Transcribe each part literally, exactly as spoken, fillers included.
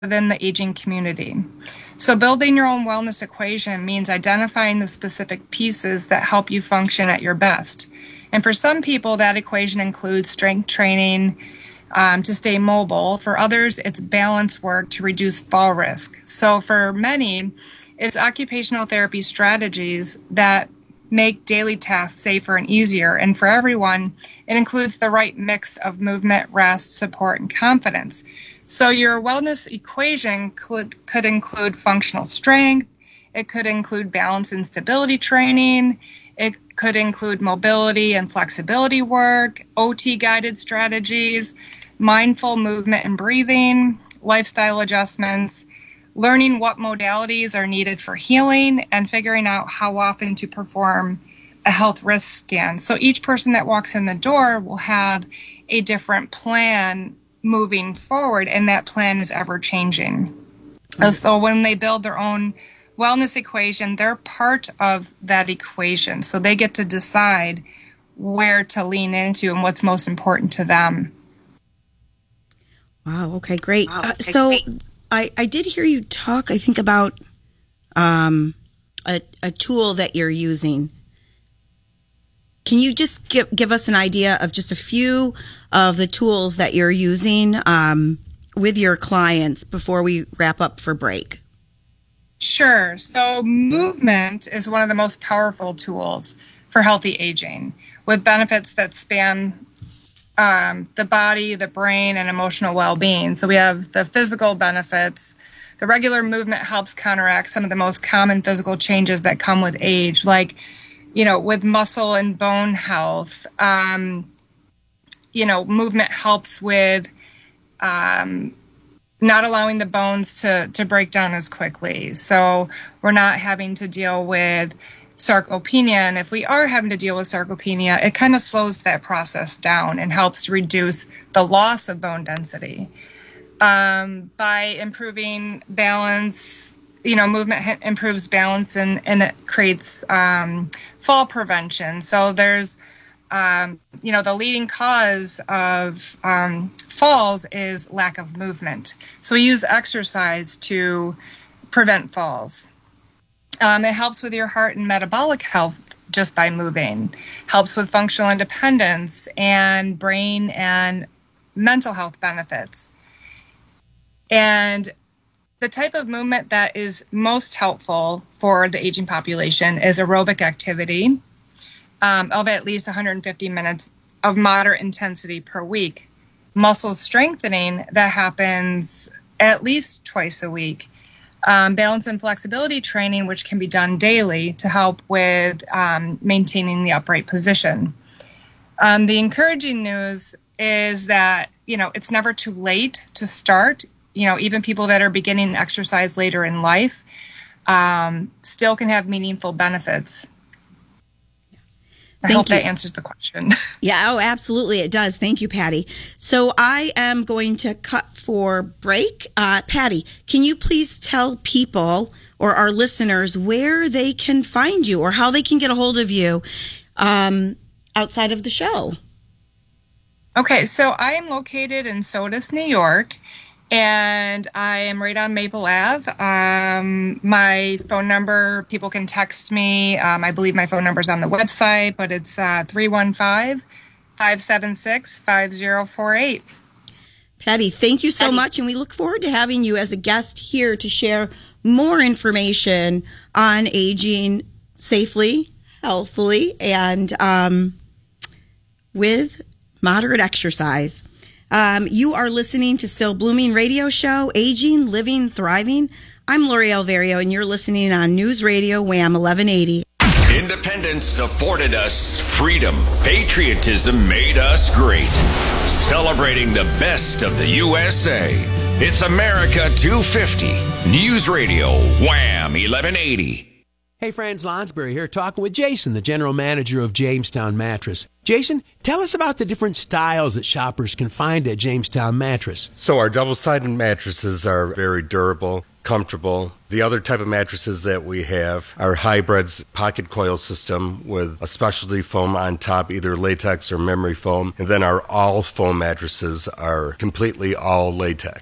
within the aging community. So building your own wellness equation means identifying the specific pieces that help you function at your best. And for some people, that equation includes strength training um, to stay mobile. For others, it's balance work to reduce fall risk. So for many, it's occupational therapy strategies that make daily tasks safer and easier. And for everyone, it includes the right mix of movement, rest, support, and confidence. So your wellness equation could, could include functional strength. It could include balance and stability training. It could include mobility and flexibility work, O T-guided strategies, mindful movement and breathing, lifestyle adjustments, learning what modalities are needed for healing, and figuring out how often to perform a health risk scan. So each person that walks in the door will have a different plan moving forward, and that plan is ever changing. Mm-hmm. So when they build their own wellness equation, they're part of that equation. So they get to decide where to lean into and what's most important to them. Wow. Okay, great. Wow, uh, okay, so great. I, I did hear you talk, I think, about um, a, a tool that you're using. Can you just give, give us an idea of just a few of the tools that you're using um, with your clients before we wrap up for break? Sure. So movement is one of the most powerful tools for healthy aging, with benefits that span um, the body, the brain, and emotional well-being. So we have the physical benefits. The regular movement helps counteract some of the most common physical changes that come with age, like, you know, with muscle and bone health. Um, you know, movement helps with um, not allowing the bones to, to break down as quickly. So we're not having to deal with sarcopenia. And if we are having to deal with sarcopenia, it kind of slows that process down and helps to reduce the loss of bone density. Um, by improving balance, you know, movement h- improves balance and, and it creates um, fall prevention. So there's, um, you know, the leading cause of um, falls is lack of movement. So we use exercise to prevent falls. Um, it helps with your heart and metabolic health just by moving. Helps with functional independence and brain and mental health benefits. And the type of movement that is most helpful for the aging population is aerobic activity um, of at least one hundred fifty minutes of moderate intensity per week. Muscle strengthening that happens at least twice a week. Um, balance and flexibility training, which can be done daily to help with um, maintaining the upright position. Um, the encouraging news is that, you know, it's never too late to start. You know, even people that are beginning exercise later in life um, still can have meaningful benefits. I Thank hope you. that answers the question. Yeah, oh, absolutely. It does. Thank you, Patty. So I am going to cut for break. Uh, Patty, can you please tell people or our listeners where they can find you or how they can get a hold of you um, outside of the show? Okay, so I am located in Sodus, New York. And I am right on Maple Ave. Um, my phone number, people can text me. Um, I believe my phone number is on the website, but it's uh, three one five, five seven six, five zero four eight. Patty, thank you so Patty. much. And we look forward to having you as a guest here to share more information on aging safely, healthfully, and um, with moderate exercise. Um, you are listening to Still Blooming Radio Show, Aging, Living, Thriving. I'm Lori Alverio, and you're listening on News Radio Wham eleven eighty. Independence supported us. Freedom, patriotism made us great. Celebrating the best of the U S A. It's America two fifty. News Radio Wham eleven eighty. Hey, Franz Lonsberry here, talking with Jason, the general manager of Jamestown Mattress. Jason, tell us about the different styles that shoppers can find at Jamestown Mattress. So our double-sided mattresses are very durable, comfortable. The other type of mattresses that we have are hybrids, pocket coil system with a specialty foam on top, either latex or memory foam. And then our all foam mattresses are completely all latex.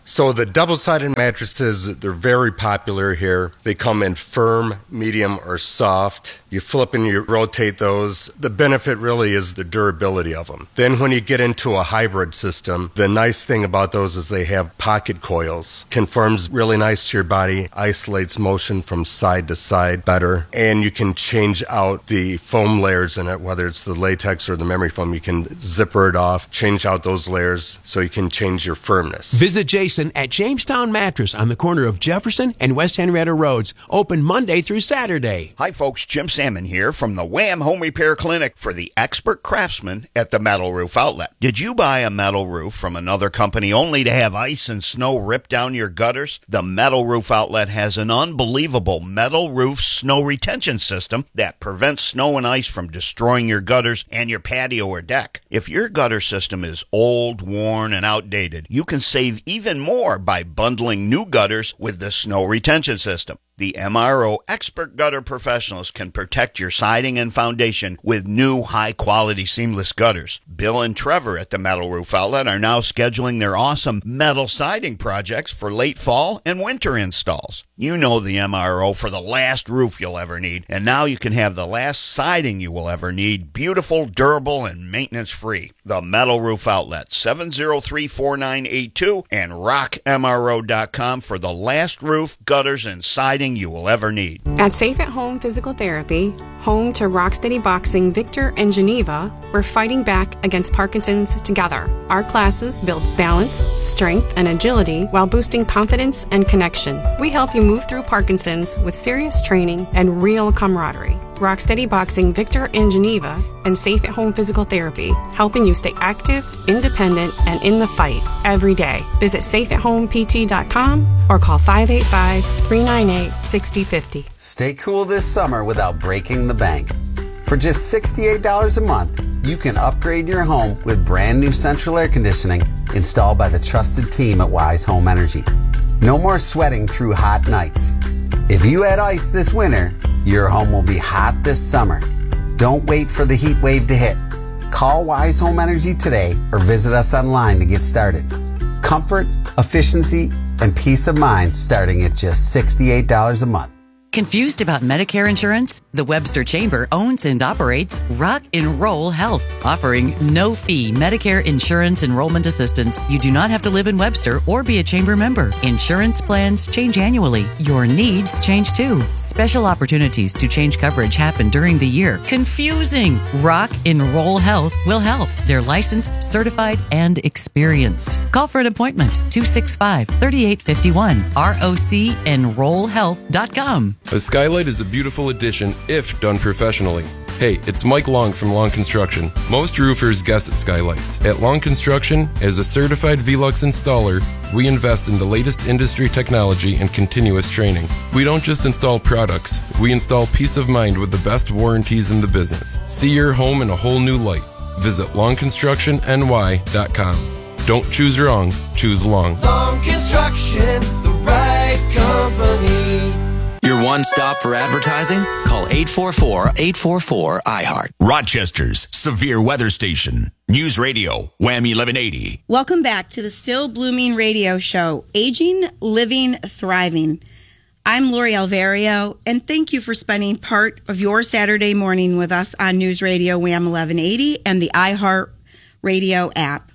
So the double-sided mattresses, they're very popular here. They come in firm, medium, or soft. You flip and you rotate those. The benefit really is the durability of them. Then when you get into a hybrid system, the nice thing about those is they have pocket coils. Conforms really nice to your body, isolates motion from side to side better, and you can change out the foam layers in it, whether it's the latex or the memory foam. You can zipper it off, change out those layers so you can change your firmness. Visit Jason at Jamestown Mattress on the corner of Jefferson and West Henrietta Roads. Open Monday through Saturday. Hi, folks. Jim Salmon here from the Wham Home Repair Clinic for the expert craftsman at the Metal Roof Outlet. Did you buy a metal roof from another company only to have ice and snow rip down your gutters? The Metal Roof Outlet has an unbelievable metal roof snow retention system that prevents snow and ice from destroying your gutters and your patio or deck. If your gutter system is old, worn, and outdated, you can save even more by bundling new gutters with the snow retention system. The M R O expert gutter professionals can protect your siding and foundation with new high-quality seamless gutters. Bill and Trevor at the Metal Roof Outlet are now scheduling their awesome metal siding projects for late fall and winter installs. You know the M R O for the last roof you'll ever need, and now you can have the last siding you will ever need, beautiful, durable, and maintenance-free. The Metal Roof Outlet, seven oh three, four nine eight two, and rock M R O dot com for the last roof, gutters, and siding you will ever need. At Safe at Home Physical Therapy, home to Rocksteady Boxing Victor and Geneva, we're fighting back against Parkinson's together. Our classes build balance, strength, and agility while boosting confidence and connection. We help you move through Parkinson's with serious training and real camaraderie. Rocksteady Boxing Victor and Geneva and Safe at Home Physical Therapy, helping you stay active, independent, and in the fight every day. Visit safe at home p t dot com or call five eight five, three nine eight, six zero five zero. Stay cool this summer without breaking the bank. For just sixty-eight dollars a month, you can upgrade your home with brand new central air conditioning installed by the trusted team at Wise Home Energy. No more sweating through hot nights. If you had ice this winter, your home will be hot this summer. Don't wait for the heat wave to hit. Call Wise Home Energy today or visit us online to get started. Comfort, efficiency, and peace of mind starting at just sixty-eight dollars a month. Confused about Medicare insurance? The Webster Chamber owns and operates Rock Enroll Health, offering no-fee Medicare insurance enrollment assistance. You do not have to live in Webster or be a chamber member. Insurance plans change annually. Your needs change too. Special opportunities to change coverage happen during the year. Confusing. Rock Enroll Health will help. They're licensed, certified, and experienced. Call for an appointment. two six five, three eight five one. R O C enroll health dot com. A skylight is a beautiful addition if done professionally. Hey, it's Mike Long from Long Construction. Most roofers guess at skylights. At Long Construction, as a certified Velux installer, we invest in the latest industry technology and continuous training. We don't just install products, we install peace of mind with the best warranties in the business. See your home in a whole new light. Visit long construction n y dot com. Don't choose wrong, choose long. Long Construction, the right company. Your one stop for advertising? Call eight four four, eight four four, I heart. Rochester's severe weather station. News Radio, Wham eleven eighty. Welcome back to the Still Blooming Radio Show, Aging, Living, Thriving. I'm Lori Alvario, and thank you for spending part of your Saturday morning with us on News Radio Wham eleven eighty and the iHeart Radio app.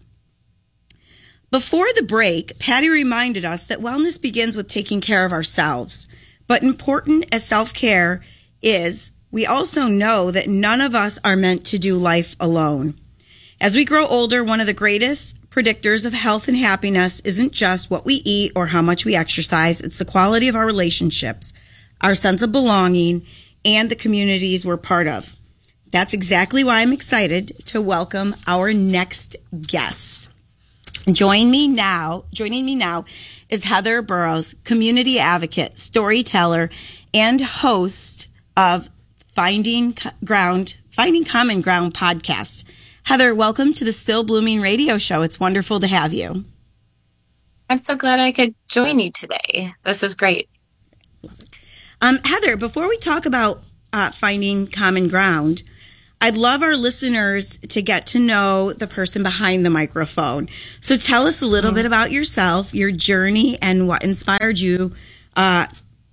Before the break, Patty reminded us that wellness begins with taking care of ourselves. But important as self-care is, we also know that none of us are meant to do life alone. As we grow older, one of the greatest predictors of health and happiness isn't just what we eat or how much we exercise. It's the quality of our relationships, our sense of belonging, and the communities we're part of. That's exactly why I'm excited to welcome our next guest. Join me now, joining me now is Heather Burrows, community advocate, storyteller, and host of Finding Ground, Finding Common Ground podcast. Heather, welcome to the Still Blooming Radio Show. It's wonderful to have you. I'm so glad I could join you today. This is great. Um, Heather, before we talk about uh, Finding Common Ground, I'd love our listeners to get to know the person behind the microphone. So tell us a little mm-hmm. bit about yourself, your journey, and what inspired you uh,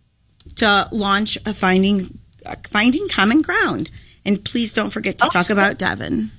to launch a Finding uh, Finding Common Ground. And please don't forget to oh, talk about Devin.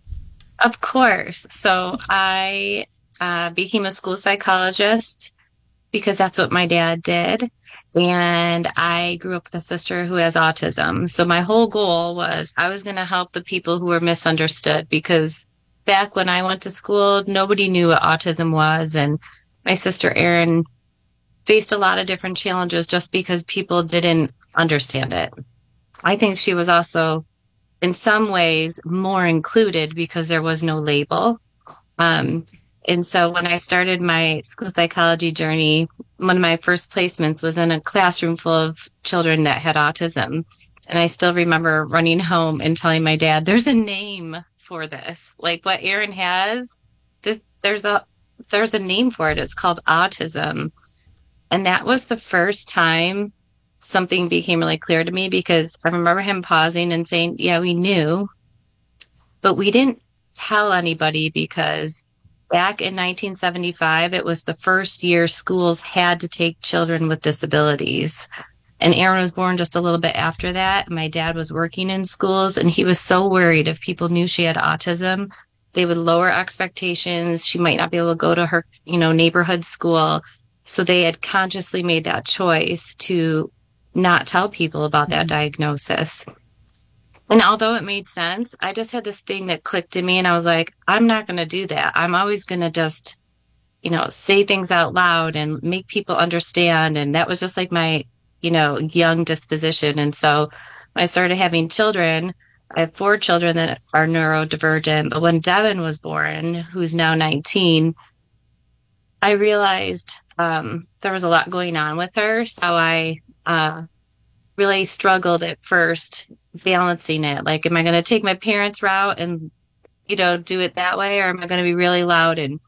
Of course. So I uh, became a school psychologist because that's what my dad did. And I grew up with a sister who has autism. So my whole goal was I was going to help the people who were misunderstood, because back when I went to school, nobody knew what autism was. And my sister Erin faced a lot of different challenges just because people didn't understand it. I think she was also, in some ways, more included because there was no label. Um, and so when I started my school psychology journey, one of my first placements was in a classroom full of children that had autism. And I still remember running home and telling my dad, there's a name for this. Like what Erin has, this, there's a there's a name for it. It's called autism. And that was the first time something became really clear to me, because I remember him pausing and saying, yeah, we knew, but we didn't tell anybody, because back in nineteen seventy-five, it was the first year schools had to take children with disabilities. And Erin was born just a little bit after that. My dad was working in schools, and he was so worried if people knew she had autism, they would lower expectations. She might not be able to go to her, you know, neighborhood school. So they had consciously made that choice to not tell people about that diagnosis. And although it made sense, I just had this thing that clicked in me, and I was like, I'm not going to do that. I'm always going to just, you know, say things out loud and make people understand. And that was just like my, you know, young disposition. And so when I started having children, I have four children that are neurodivergent. But when Devin was born, who's now nineteen, I realized um, there was a lot going on with her. So I uh, really struggled at first balancing it. Like, am I going to take my parents' route and, you know, do it that way? Or am I going to be really loud? And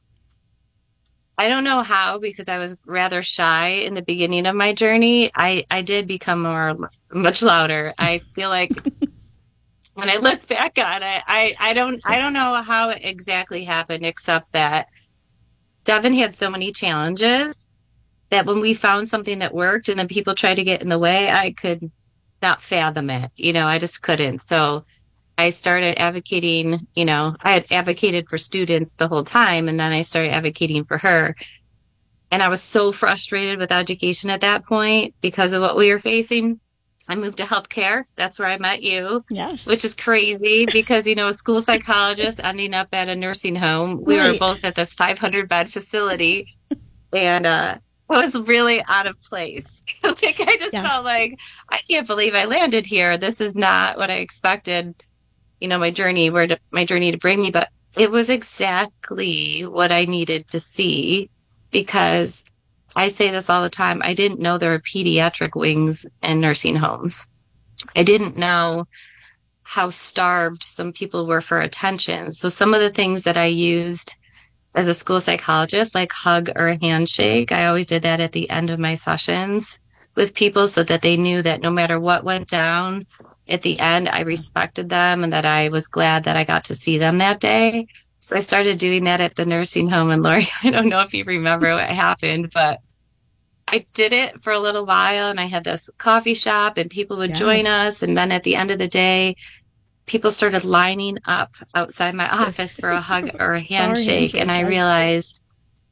I don't know how, because I was rather shy in the beginning of my journey. I, I did become more, much louder. I feel like when I look back on it, I, I don't, I don't know how it exactly happened, except that Devin had so many challenges that when we found something that worked and then people tried to get in the way, I could not fathom it. You know, I just couldn't. So I started advocating, you know, I had advocated for students the whole time, and then I started advocating for her. And I was so frustrated with education at that point because of what we were facing. I moved to healthcare. That's where I met you. Yes. Which is crazy because, you know, a school psychologist ending up at a nursing home. We right. were both at this five hundred bed facility, and uh, it was really out of place. Like, I just yes. felt like, I can't believe I landed here. This is not what I expected, you know, my journey, where to, my journey to bring me. But it was exactly what I needed to see, because I say this all the time. I didn't know there were pediatric wings in nursing homes. I didn't know how starved some people were for attention. So some of the things that I used as a school psychologist, like hug or handshake, I always did that at the end of my sessions with people, so that they knew that no matter what went down, at the end, I respected them and that I was glad that I got to see them that day. So I started doing that at the nursing home. And Lori, I don't know if you remember what happened, but I did it for a little while, and I had this coffee shop and people would yes. join us. And then at the end of the day, people started lining up outside my office for a hug or a handshake. handshake. And I realized,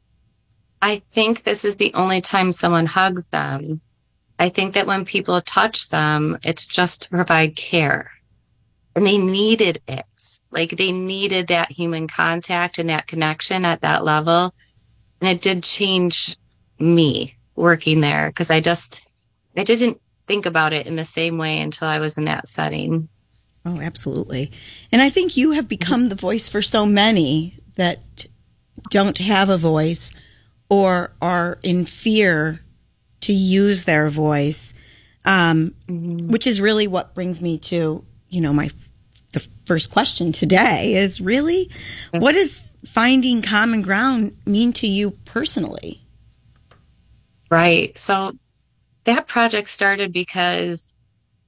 I think this is the only time someone hugs them. I think that when people touch them, it's just to provide care. And they needed it. Like, they needed that human contact and that connection at that level. And it did change me working there, because I just, I didn't think about it in the same way until I was in that setting. Oh, absolutely. And I think you have become the voice for so many that don't have a voice or are in fear to use their voice, um, mm-hmm. which is really what brings me to, you know, my the first question today is really, what does finding common ground mean to you personally? Right. So that project started because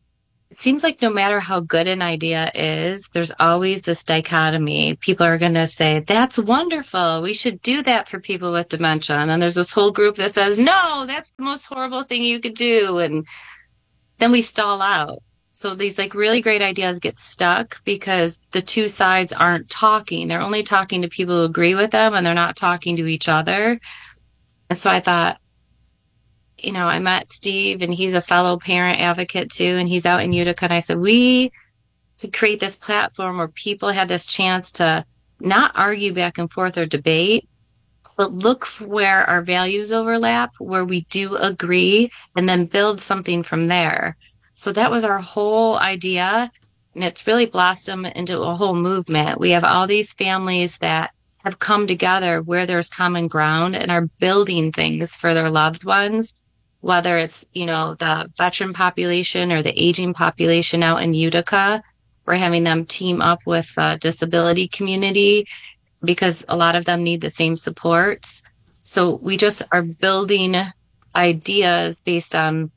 it seems like no matter how good an idea is, there's always this dichotomy. People are going to say, that's wonderful. We should do that for people with dementia. And then there's this whole group that says, no, that's the most horrible thing you could do. And then we stall out. So these like really great ideas get stuck because the two sides aren't talking. They're only talking to people who agree with them, and they're not talking to each other. And so I thought, you know, I met Steve, and he's a fellow parent advocate too, and he's out in Utica. And I said, we could create this platform where people had this chance to not argue back and forth or debate, but look where our values overlap, where we do agree, and then build something from there. So that was our whole idea, and it's really blossomed into a whole movement. We have all these families that have come together where there's common ground and are building things for their loved ones, whether it's, you know, the veteran population or the aging population out in Utica. We're having them team up with the disability community because a lot of them need the same supports. So we just are building ideas based on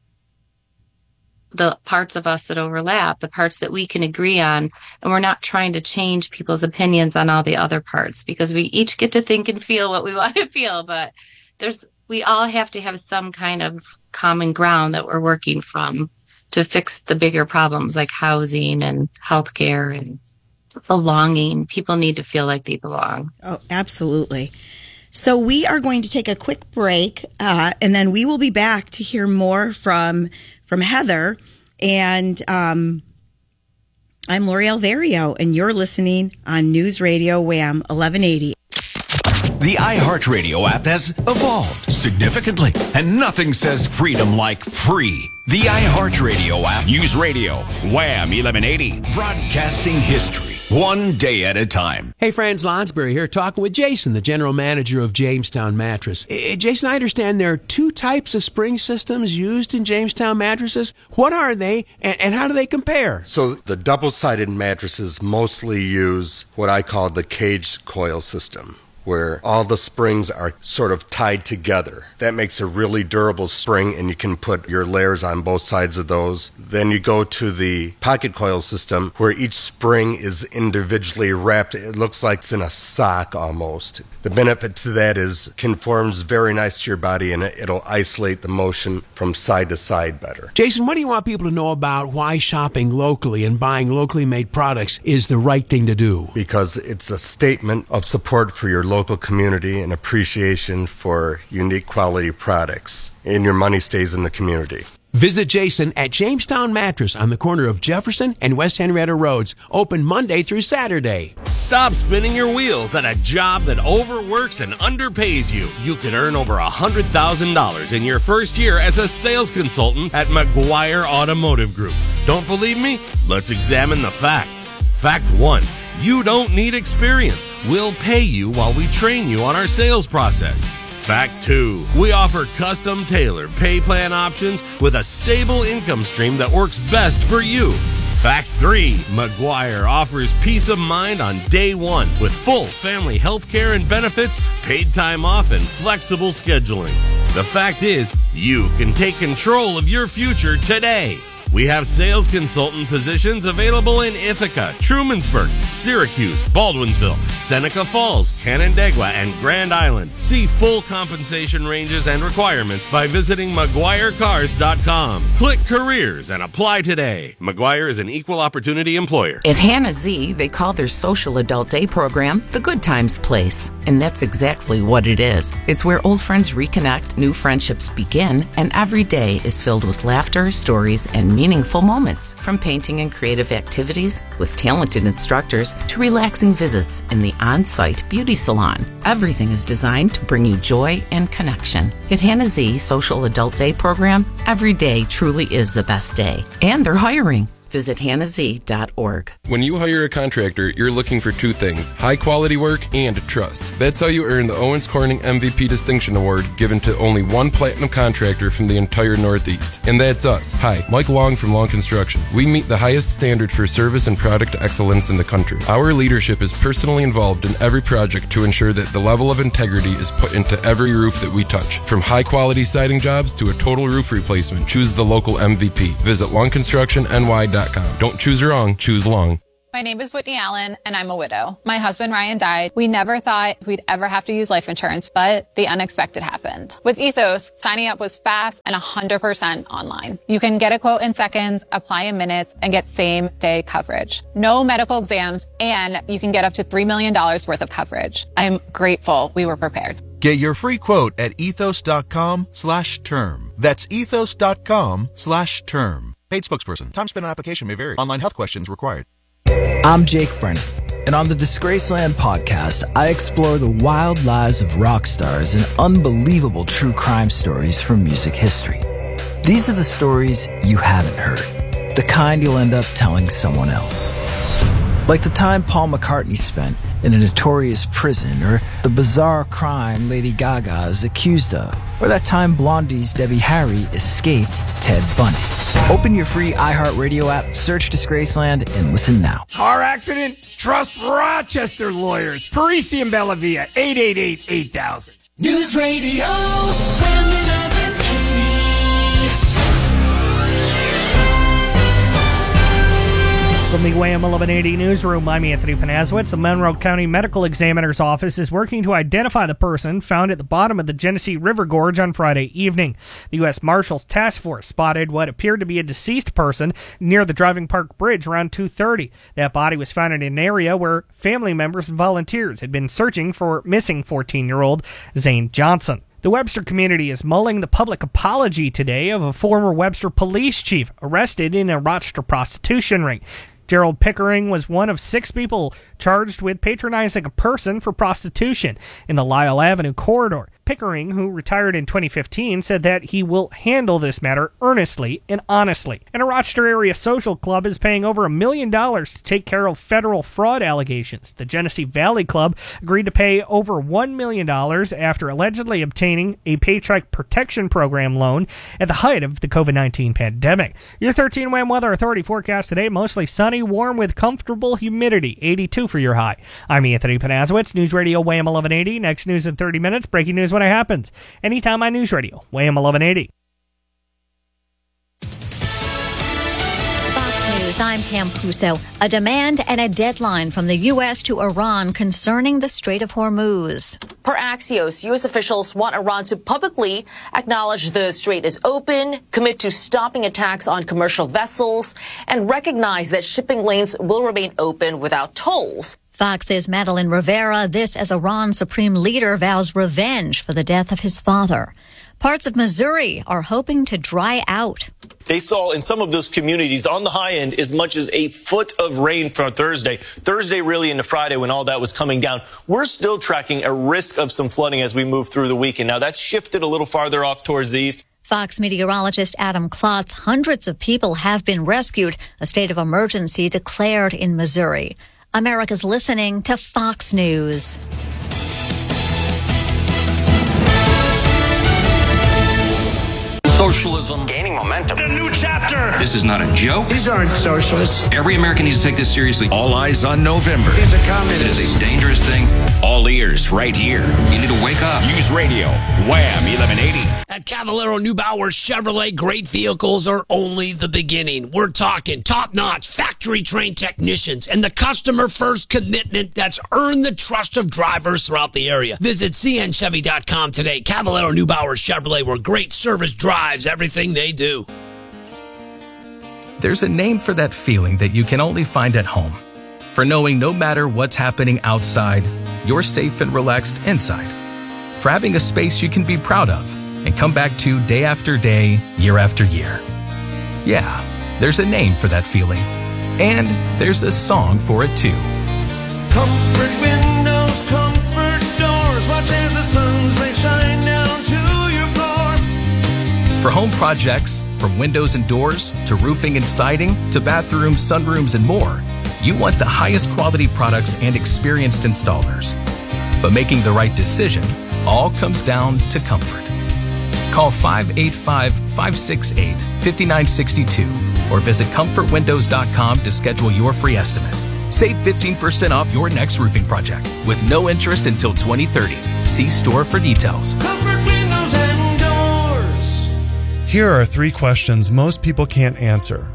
the parts of us that overlap, the parts that we can agree on, and we're not trying to change people's opinions on all the other parts because we each get to think and feel what we want to feel, but there's we all have to have some kind of common ground that we're working from to fix the bigger problems like housing and healthcare and belonging. People need to feel like they belong. Oh, absolutely. So we are going to take a quick break, uh, and then we will be back to hear more from from Heather. And um, I'm L'Oreal Vario, and you're listening on News Radio Wham eleven eighty. The iHeartRadio app has evolved significantly, and nothing says freedom like free. The iHeartRadio app. News Radio Wham eleven eighty. Broadcasting history. One day at a time. Hey, Franz Lonsberry here, talking with Jason, the general manager of Jamestown Mattress. Uh, Jason, I understand there are two types of spring systems used in Jamestown mattresses. What are they, and, and how do they compare? So the double-sided mattresses mostly use what I call the cage coil system, where all the springs are sort of tied together. That makes a really durable spring, and you can put your layers on both sides of those. Then you go to the pocket coil system, where each spring is individually wrapped. It looks like it's in a sock almost. The benefit to that is it conforms very nice to your body, and it'll isolate the motion from side to side better. Jason, what do you want people to know about why shopping locally and buying locally made products is the right thing to do? Because it's a statement of support for your local community and appreciation for unique quality products, and your money stays in the community. Visit Jason at Jamestown Mattress on the corner of Jefferson and West Henrietta Roads, open Monday through Saturday. Stop spinning your wheels at a job that overworks and underpays you. You could earn over one hundred thousand dollars in your first year as a sales consultant at McGuire Automotive Group. Don't believe me? Let's examine the facts. Fact one, you don't need experience. We'll pay you while we train you on our sales process. Fact two, we offer custom tailored pay plan options with a stable income stream that works best for you. Fact three, McGuire offers peace of mind on day one with full family health care and benefits, paid time off, and flexible scheduling. The fact is, you can take control of your future today. We have sales consultant positions available in Ithaca, Trumansburg, Syracuse, Baldwinsville, Seneca Falls, Canandaigua, and Grand Island. See full compensation ranges and requirements by visiting McGuire Cars dot com. Click careers and apply today. McGuire is an equal opportunity employer. At Hannah Z, they call their social adult day program the Good Times Place. And that's exactly what it is. It's where old friends reconnect, new friendships begin, and every day is filled with laughter, stories, and meaningful moments. From painting and creative activities with talented instructors to relaxing visits in the on-site beauty salon, everything is designed to bring you joy and connection. At Hannah Z Social Adult Day program, every day truly is the best day. And they're hiring. Visit hannah z dot org. When you hire a contractor, you're looking for two things: high quality work and trust. That's how you earn the Owens Corning M V P Distinction Award, given to only one platinum contractor from the entire Northeast. And that's us. Hi, Mike Long from Long Construction. We meet the highest standard for service and product excellence in the country. Our leadership is personally involved in every project to ensure that the level of integrity is put into every roof that we touch. From high quality siding jobs to a total roof replacement, choose the local M V P. Visit long construction n y dot dot com. Don't choose wrong, choose long. My name is Whitney Allen, and I'm a widow. My husband, Ryan, died. We never thought we'd ever have to use life insurance, but the unexpected happened. With Ethos, signing up was fast and one hundred percent online. You can get a quote in seconds, apply in minutes, and get same-day coverage. No medical exams, and you can get up to three million dollars worth of coverage. I'm grateful we were prepared. Get your free quote at ethos.com slash term. That's ethos.com slash term. Paid spokesperson. Time spent on application may vary. Online health questions required. I'm Jake Brennan, and on the Disgraceland podcast, I explore the wild lives of rock stars and unbelievable true crime stories from music history. These are the stories you haven't heard, the kind you'll end up telling someone else. Like the time Paul McCartney spent in a notorious prison, or the bizarre crime Lady Gaga is accused of, or that time Blondie's Debbie Harry escaped Ted Bundy. Open your free iHeartRadio app, search Disgraceland, and listen now. Car accident? Trust Rochester lawyers. Parisi and Bellavia, eight eight eight, eight thousand. News Radio, eleven eighty. From the Wham eleven eighty newsroom, I'm Anthony Panazwitz. The Monroe County Medical Examiner's Office is working to identify the person found at the bottom of the Genesee River Gorge on Friday evening. The U S Marshals Task Force spotted what appeared to be a deceased person near the Driving Park Bridge around two thirty. That body was found in an area where family members and volunteers had been searching for missing fourteen-year-old Zane Johnson. The Webster community is mulling the public apology today of a former Webster police chief arrested in a Rochester prostitution ring. Gerald Pickering was one of six people charged with patronizing a person for prostitution in the Lyle Avenue corridor. Pickering, who retired in twenty fifteen, said that he will handle this matter earnestly and honestly. And a Rochester area social club is paying over a million dollars to take care of federal fraud allegations. The Genesee Valley Club agreed to pay over one million dollars after allegedly obtaining a Paycheck Protection Program loan at the height of the covid nineteen pandemic. Your thirteen Wham Weather Authority forecast today, mostly sunny, warm with comfortable humidity, eighty-two for your high. I'm Anthony Panazwitz, News Radio Wham eleven eighty. Next news in thirty minutes, breaking news when it happens. Anytime on News Radio, Wham eleven eighty. Fox News, I'm Pam Puso. A demand and a deadline from the U S to Iran concerning the Strait of Hormuz. Per Axios, U S officials want Iran to publicly acknowledge the strait is open, commit to stopping attacks on commercial vessels, and recognize that shipping lanes will remain open without tolls. Fox's Madeline Rivera, this as Iran's supreme leader vows revenge for the death of his father. Parts of Missouri are hoping to dry out. They saw in some of those communities on the high end as much as a foot of rain for Thursday. Thursday really into Friday when all that was coming down. We're still tracking a risk of some flooding as we move through the weekend. Now that's shifted a little farther off towards the east. Fox meteorologist Adam Klotz, hundreds of people have been rescued. A state of emergency declared in Missouri. America's listening to Fox News. Socialism gaining momentum. A new chapter. This is not a joke. These aren't socialists. Every American needs to take this seriously. All eyes on November. He's a communist. It is a dangerous thing. All ears right here. You need to wake up. News Radio, Wham eleven eighty. At Cavallaro Neubauer Chevrolet, great vehicles are only the beginning. We're talking top-notch, factory-trained technicians and the customer-first commitment that's earned the trust of drivers throughout the area. Visit c n chevy dot com today. Cavallaro Neubauer Chevrolet, where great service drives everything they do. There's a name for that feeling that you can only find at home. For knowing no matter what's happening outside, you're safe and relaxed inside. For having a space you can be proud of and come back to day after day, year after year. Yeah, there's a name for that feeling. And there's a song for it too. Comfort windows, comfort doors. Watch as the sun's rays shine down to your floor. For home projects, from windows and doors to roofing and siding to bathrooms, sunrooms, and more, you want the highest quality products and experienced installers. But making the right decision all comes down to comfort. Call five eight five, five six eight, five nine six two or visit comfort windows dot com to schedule your free estimate. Save fifteen percent off your next roofing project with no interest until twenty thirty. See store for details. Comfort windows and doors. Here are three questions most people can't answer.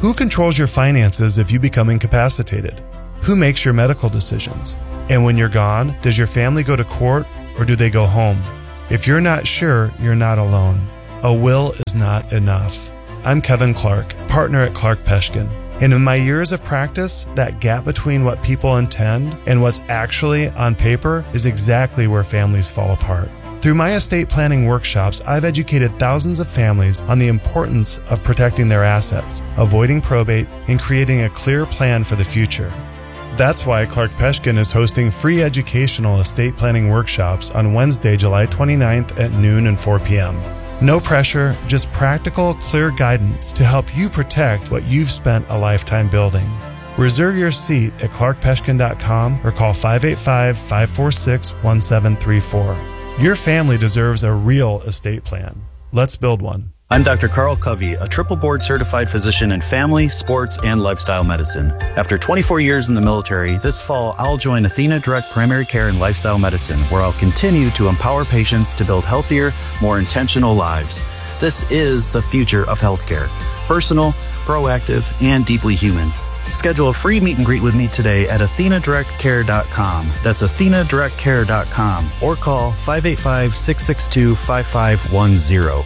Who controls your finances if you become incapacitated? Who makes your medical decisions? And when you're gone, does your family go to court or do they go home? If you're not sure, you're not alone. A will is not enough. I'm Kevin Clark, partner at Clark Peshkin. And in my years of practice, that gap between what people intend and what's actually on paper is exactly where families fall apart. Through my estate planning workshops, I've educated thousands of families on the importance of protecting their assets, avoiding probate, and creating a clear plan for the future. That's why Clark Peshkin is hosting free educational estate planning workshops on Wednesday, July twenty-ninth at noon and four p.m. No pressure, just practical, clear guidance to help you protect what you've spent a lifetime building. Reserve your seat at clark peshkin dot com or call five eight five, five four six, one seven three four. Your family deserves a real estate plan. Let's build one. I'm Doctor Carl Covey, a triple board certified physician in family, sports, and lifestyle medicine. After twenty-four years in the military, this fall I'll join Athena Direct Primary Care and Lifestyle Medicine, where I'll continue to empower patients to build healthier, more intentional lives. This is the future of healthcare. Personal, proactive, and deeply human. Schedule a free meet and greet with me today at athena direct care dot com. That's athena direct care dot com or call five eight five, six six two, five five one zero.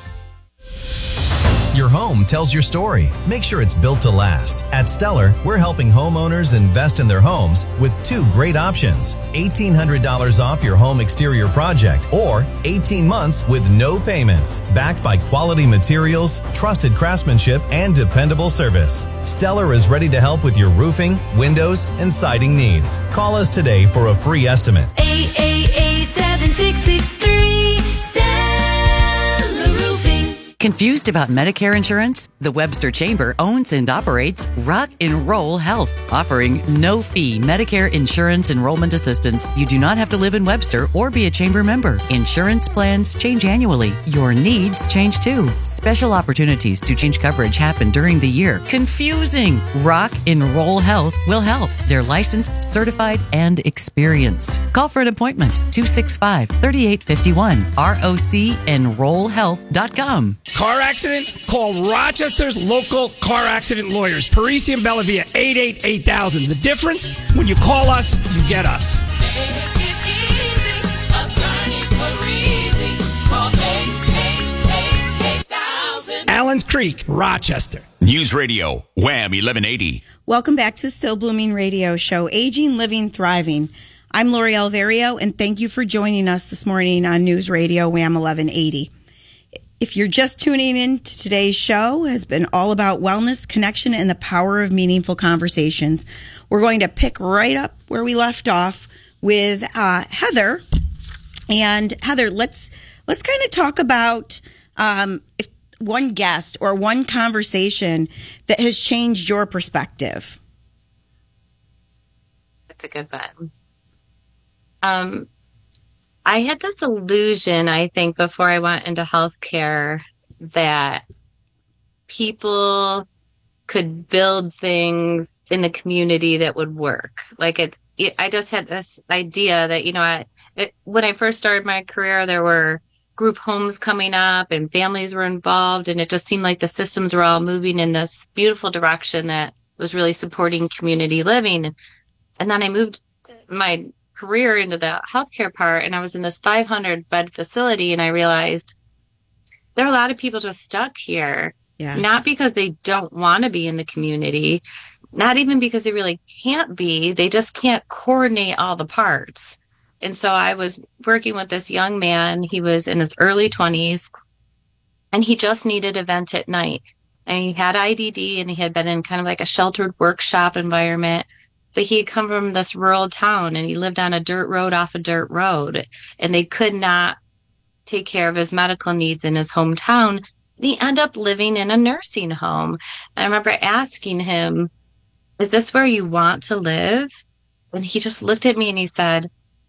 Your home tells your story. Make sure it's built to last. At Stellar, we're helping homeowners invest in their homes with two great options. eighteen hundred dollars off your home exterior project or eighteen months with no payments. Backed by quality materials, trusted craftsmanship, and dependable service. Stellar is ready to help with your roofing, windows, and siding needs. Call us today for a free estimate. eight eight eight, seven six six three, Stellar Roofing. Confused about Medicare insurance? The Webster Chamber owns and operates Rock and Roll Health, offering no-fee Medicare insurance enrollment assistance. You do not have to live in Webster or be a chamber member. Insurance plans change annually. Your needs change too. Special opportunities to change coverage happen during the year. Confusing! Rock and Roll Health will help. They're licensed, certified, and experienced. Call for an appointment. two six five, three eight five one. R O C enroll health dot com. Car accident? Call Rochester's local car accident lawyers. Parisi and Bellavia, eight eight eight thousand. The difference? When you call us, you get us. Allen's Creek, Rochester. News Radio, Wham eleven eighty. Welcome back to the Still Blooming Radio Show, Aging, Living, Thriving. I'm Lori Alverio, and thank you for joining us this morning on News Radio, Wham eleven eighty. If you're just tuning in to today's show, has been all about wellness, connection, and the power of meaningful conversations. We're going to pick right up where we left off with uh, Heather. And Heather, let's let's kind of talk about um, if one guest or one conversation that has changed your perspective. That's a good one. Um. I had this illusion, I think, before I went into healthcare that people could build things in the community that would work. Like it, it I just had this idea that, you know, I, it, when I first started my career, there were group homes coming up and families were involved, and it just seemed like the systems were all moving in this beautiful direction that was really supporting community living. And, and then I moved my career into the healthcare part, and I was in this five hundred bed facility, and I realized there are a lot of people just stuck here. Yes. Not because they don't want to be in the community, not even because they really can't be, they just can't coordinate all the parts. And so I was working with this young man, he was in his early twenties, and he just needed a vent at night. And he had I D D, and he had been in kind of like a sheltered workshop environment. But he had come from this rural town, and he lived on a dirt road off a dirt road, and they could not take care of his medical needs in his hometown. And he ended up living in a nursing home. And I remember asking him, is this where you want to live? And he just looked at me and he said,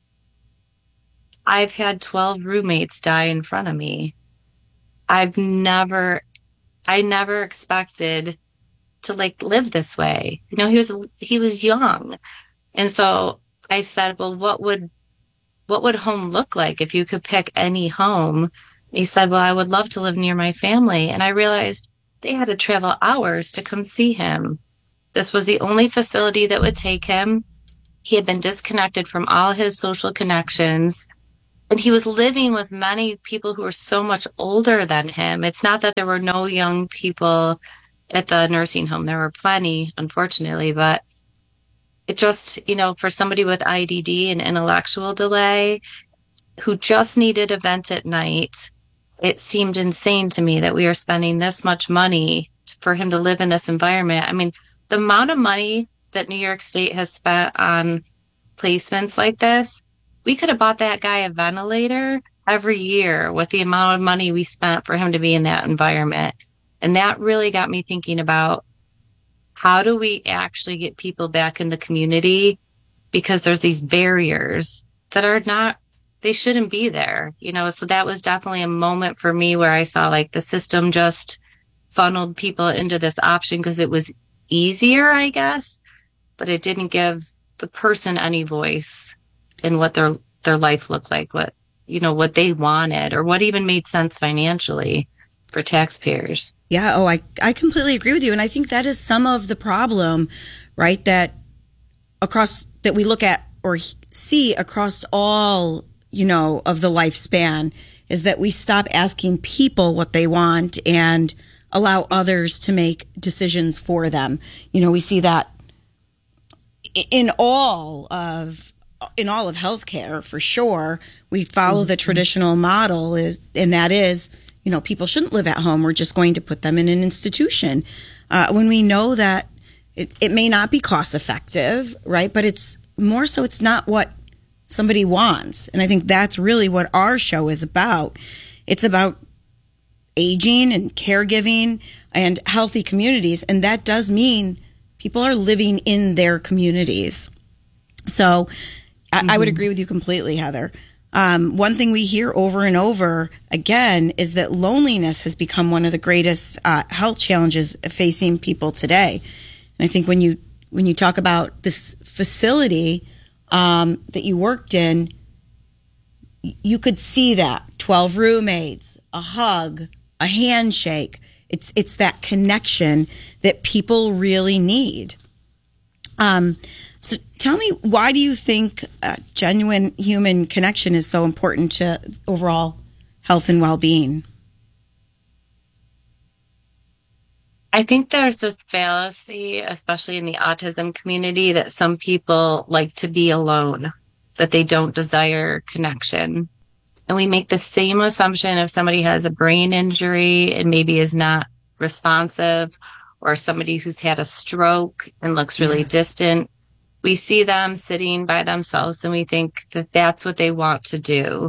I've had twelve roommates die in front of me. I've never, I never expected to like live this way. You know, he was, he was young. And so I said, well, what would, what would home look like if you could pick any home? And he said, well, I would love to live near my family. And I realized they had to travel hours to come see him. This was the only facility that would take him. He had been disconnected from all his social connections, and he was living with many people who were so much older than him. It's not that there were no young people at the nursing home. There were plenty, unfortunately, but it just, you know, for somebody with I D D and intellectual delay who just needed a vent at night, it seemed insane to me that we are spending this much money for him to live in this environment. I mean, the amount of money that New York State has spent on placements like this, we could have bought that guy a ventilator every year with the amount of money we spent for him to be in that environment. And that really got me thinking about, how do we actually get people back in the community? Because there's these barriers that are not, they shouldn't be there, you know? So that was definitely a moment for me where I saw like the system just funneled people into this option because it was easier, I guess, but it didn't give the person any voice in what their, their life looked like, what, you know, what they wanted or what even made sense financially for taxpayers. Yeah. Oh, I, I completely agree with you. And I think that is some of the problem, right? That across, that we look at or see across all, you know, of the lifespan is that we stop asking people what they want and allow others to make decisions for them. You know, we see that in all of, in all of healthcare for sure. We follow the traditional model is, and that is, you know, people shouldn't live at home. We're just going to put them in an institution. Uh, when we know that it, it may not be cost effective, right? But it's more so it's not what somebody wants. And I think that's really what our show is about. It's about aging and caregiving and healthy communities. And that does mean people are living in their communities. So mm-hmm. I, I would agree with you completely, Heather. Um, one thing we hear over and over again is that loneliness has become one of the greatest uh, health challenges facing people today. And I think when you when you talk about this facility um, that you worked in, you could see that twelve roommates, a hug, a handshake. It's it's that connection that people really need. Um, so tell me, why do you think uh, genuine human connection is so important to overall health and well-being? I think there's this fallacy, especially in the autism community, that some people like to be alone, that they don't desire connection. And we make the same assumption if somebody has a brain injury and maybe is not responsive, or somebody who's had a stroke and looks really yes. distant. We see them sitting by themselves and we think that that's what they want to do.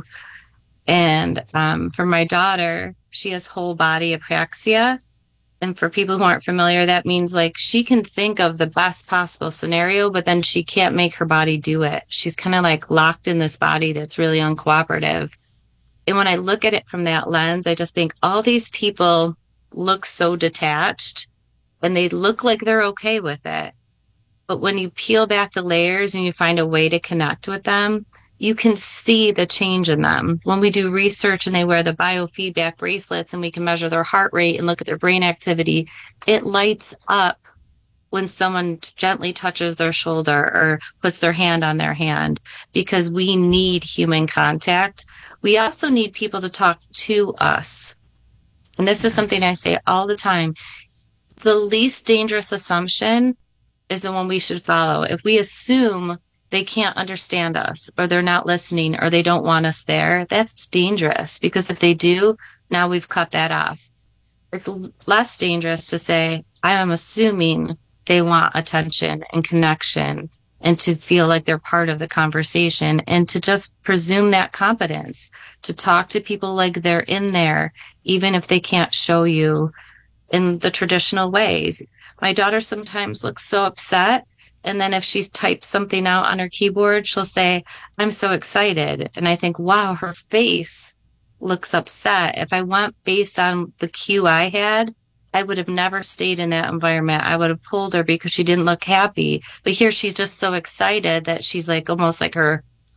And um, for my daughter, she has whole body apraxia. And for people who aren't familiar, that means like she can think of the best possible scenario, but then she can't make her body do it. She's kind of like locked in this body that's really uncooperative. And when I look at it from that lens, I just think all these people look so detached and they look like they're okay with it. But when you peel back the layers and you find a way to connect with them, you can see the change in them. When we do research and they wear the biofeedback bracelets and we can measure their heart rate and look at their brain activity, it lights up when someone gently touches their shoulder or puts their hand on their hand, because we need human contact. We also need people to talk to us. And this is something I say all the time. The least dangerous assumption is the one we should follow. If we assume they can't understand us, or they're not listening, or they don't want us there, that's dangerous, because if they do, now we've cut that off. It's less dangerous to say, I am assuming they want attention and connection and to feel like they're part of the conversation, and to just presume that competence, to talk to people like they're in there, even if they can't show you in the traditional ways. My daughter sometimes looks so upset, and then if she's typed something out on her keyboard, she'll say, I'm so excited. And I think, wow, her face looks upset. If I went based on the cue I had, I would have never stayed in that environment. I would have pulled her because she didn't look happy. But here she's just so excited that she's like almost like her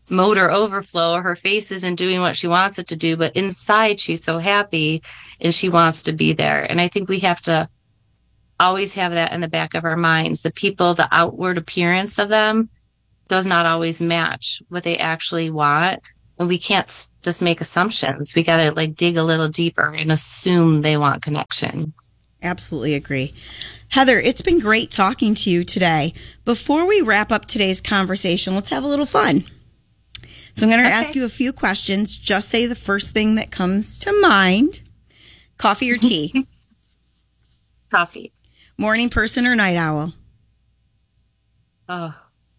motor overflow. Her face isn't doing what she wants it to do, but inside she's so happy and she wants to be there. And I think we have to always have that in the back of our minds. The people, the outward appearance of them does not always match what they actually want. And we can't s- just make assumptions. We got to like dig a little deeper and assume they want connection. Absolutely agree. Heather, it's been great talking to you today. Before we wrap up today's conversation, let's have a little fun. So I'm going to Okay. ask you a few questions. Just say the first thing that comes to mind. Coffee or tea? Coffee. Morning person or night owl? Oh,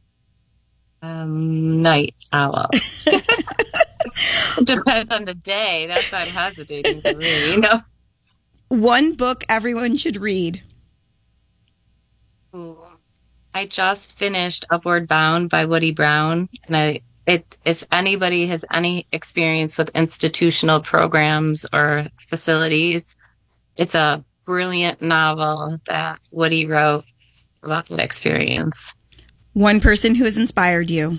um, night owl. It depends on the day. That's why I'm hesitating to read, you know? One book everyone should read. Ooh. I just finished Upward Bound by Woody Brown, and I it if anybody has any experience with institutional programs or facilities, it's a brilliant novel that Woody wrote about that experience. One person who has inspired you.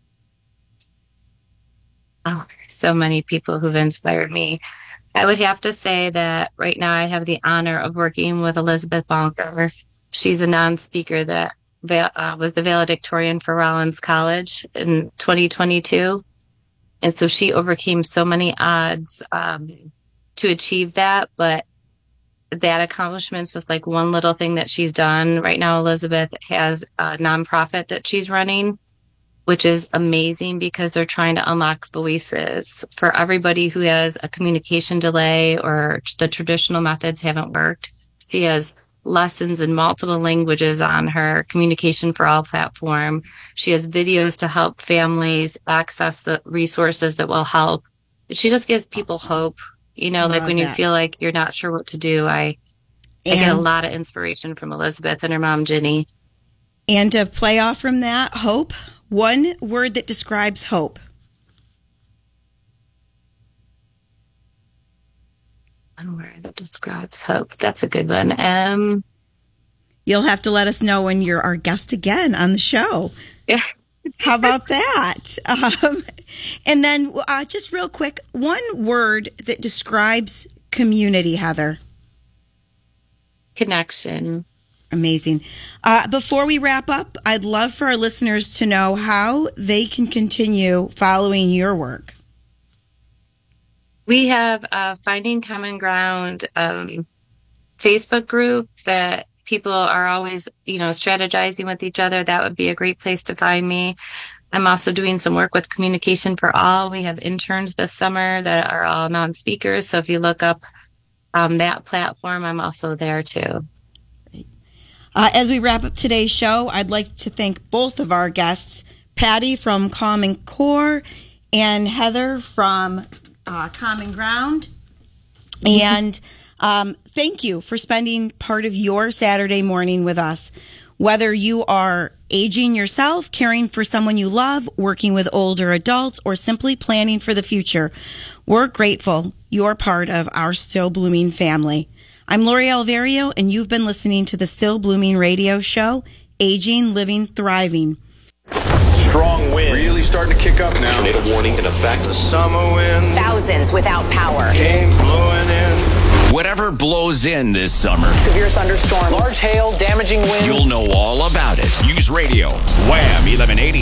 Oh, so many people who've inspired me. I would have to say that right now I have the honor of working with Elizabeth Bonker. She's a non-speaker that uh, was the valedictorian for Rollins College in twenty twenty-two. And so she overcame so many odds um, to achieve that. But that accomplishment is just like one little thing that she's done. Right now, Elizabeth has a nonprofit that she's running, which is amazing because they're trying to unlock voices for everybody who has a communication delay or the traditional methods haven't worked. She has lessons in multiple languages on her Communication for All platform. She has videos to help families access the resources that will help. She just gives people hope. You know, like Love when you that. feel like you're not sure what to do, I, I get a And- lot of inspiration from Elizabeth and her mom, Ginny. And to play off from that, hope. One word that describes hope. One word that describes hope. That's a good one. Um, You'll have to let us know when you're our guest again on the show. Yeah. How about that? Um, and then uh, just real quick, one word that describes community, Heather. Connection. Amazing. Uh, before we wrap up, I'd love for our listeners to know how they can continue following your work. We have a Finding Common Ground um, Facebook group that people are always, you know, strategizing with each other. That would be a great place to find me. I'm also doing some work with Communication for All. We have interns this summer that are all non-speakers. So if you look up um, that platform, I'm also there too. Uh, as we wrap up today's show, I'd like to thank both of our guests, Patty from Common Core and Heather from uh, Common Ground. And um, thank you for spending part of your Saturday morning with us. Whether you are aging yourself, caring for someone you love, working with older adults, or simply planning for the future, we're grateful you're part of our Still Blooming family. I'm Lori Alvario, and you've been listening to the Still Blooming radio show, Aging, Living, Thriving. Strong winds. Really starting to kick up now. Tornado warning in effect. The summer wind. Thousands without power. Came blowing in. Whatever blows in this summer, Severe thunderstorms. Large hail, damaging winds. you'll know all about it. News Radio, Wham eleven eighty.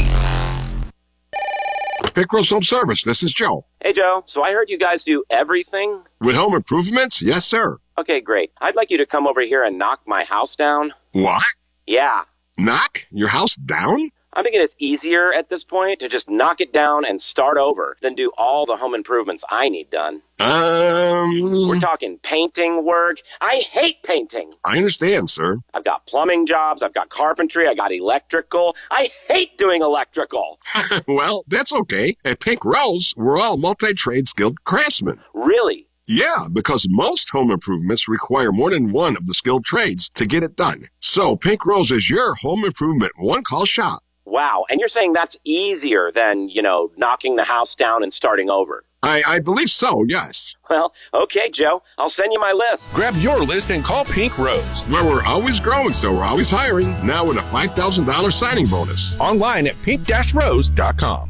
Pickrell's Home Service. This is Joe. Hey, Joe. So I heard you guys do everything. With home improvements? Yes, sir. Okay, great. I'd like you to come over here and knock my house down. What? Yeah. Knock your house down? I'm thinking it's easier at this point to just knock it down and start over than do all the home improvements I need done. Um... We're talking painting work. I hate painting. I understand, sir. I've got plumbing jobs. I've got carpentry. I got electrical. I hate doing electrical. Well, that's okay. At Pink Rose, we're all multi-trade skilled craftsmen. Really? Yeah, because most home improvements require more than one of the skilled trades to get it done. So Pink Rose is your home improvement one-call shop. Wow. And you're saying that's easier than, you know, knocking the house down and starting over? I, I believe so, yes. Well, okay, Joe. I'll send you my list. Grab your list and call Pink Rose. Well, we're always growing, so we're always hiring. Now with a five thousand dollars signing bonus. Online at pink dash rose dot com.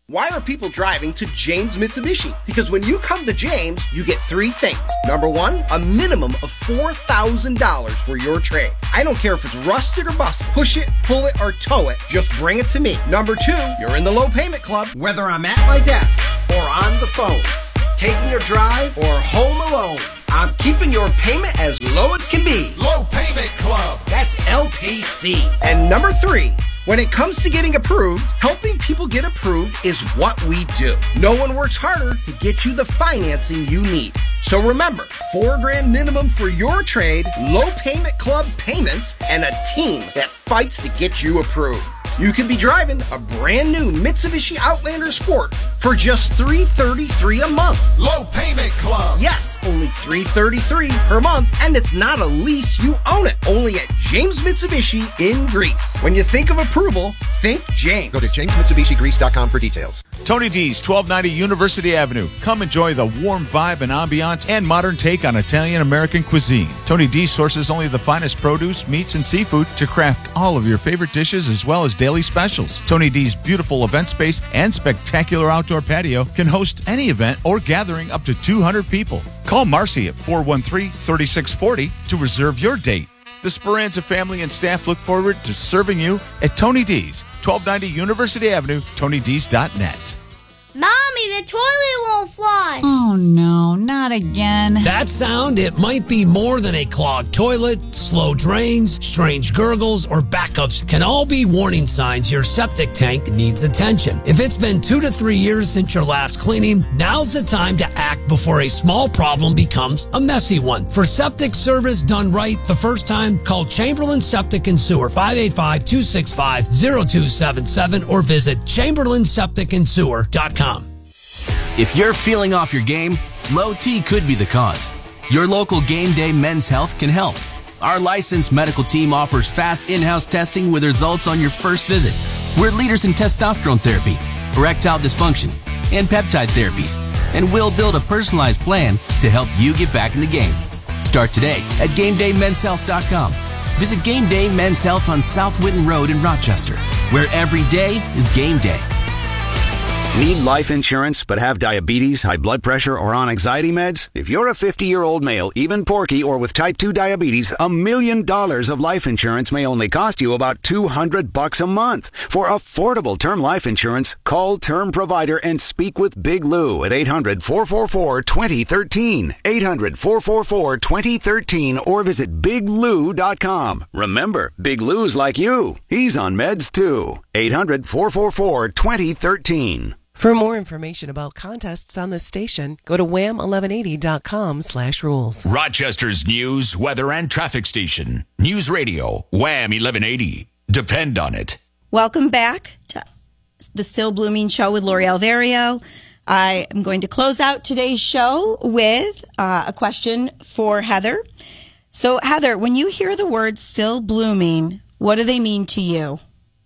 Why are people driving to James Mitsubishi? Because when you come to James, you get three things. Number one, a minimum of four thousand dollars for your trade. I don't care if it's rusted or busted. Push it, pull it, or tow it. Just bring it to me. Number two, you're in the low payment club, whether I'm at my desk or on the phone, taking a drive or home alone. I'm keeping your payment as low as can be. Low Payment Club. That's L P C. And number three, when it comes to getting approved, helping people get approved is what we do. No one works harder to get you the financing you need. So remember, four grand minimum for your trade, low payment club payments, and a team that fights to get you approved. You can be driving a brand new Mitsubishi Outlander Sport for just three hundred thirty-three dollars a month. Low Payment Club. Yes, only three hundred thirty-three dollars per month, and it's not a lease, you own it. Only at James Mitsubishi in Greece. When you think of approval, think James. Go to james mitsubishi greece dot com for details. Tony D's, twelve ninety University Avenue. Come enjoy the warm vibe and ambiance and modern take on Italian-American cuisine. Tony D sources only the finest produce, meats, and seafood to craft all of your favorite dishes as well as daily specials. Tony D's beautiful event space and spectacular outdoor patio can host any event or gathering up to two hundred people. Call Marcy at four one three, three six four zero to reserve your date. The Speranza family and staff look forward to serving you at Tony D's, twelve ninety University Avenue, tony d's dot net. Mommy, the toilet won't flush. Oh, no, not again. That sound, it might be more than a clogged toilet. Slow drains, strange gurgles, or backups can all be warning signs your septic tank needs attention. If it's been two to three years since your last cleaning, now's the time to act before a small problem becomes a messy one. For septic service done right the first time, call Chamberlain Septic and Sewer, five eight five, two six five, zero two seven seven, or visit chamberlain septic and sewer dot com. If you're feeling off your game, low T could be the cause. Your local Game Day Men's Health can help. Our licensed medical team offers fast in-house testing with results on your first visit. We're leaders in testosterone therapy, erectile dysfunction, and peptide therapies, and we'll build a personalized plan to help you get back in the game. Start today at game day men's health dot com. Visit Game Day Men's Health on South Whitten Road in Rochester, where every day is game day. Need life insurance but have diabetes, high blood pressure, or on anxiety meds? If you're a fifty-year-old male, even porky, or with type two diabetes, a million dollars of life insurance may only cost you about two hundred bucks a month. For affordable term life insurance, call Term Provider and speak with Big Lou at eight hundred, four four four, two zero one three, eight hundred, four four four, two zero one three, or visit big lou dot com. Remember, Big Lou's like you. He's on meds too. eight hundred, four four four, two zero one three. For more information about contests on this station, go to wham eleven eighty dot com slash rules. Rochester's news, weather, and traffic station. News Radio, Wham eleven eighty. Depend on it. Welcome back to the Still Blooming Show with Lori Alvario. I am going to close out today's show with uh, a question for Heather. So, Heather, when you hear the word still blooming, what do they mean to you?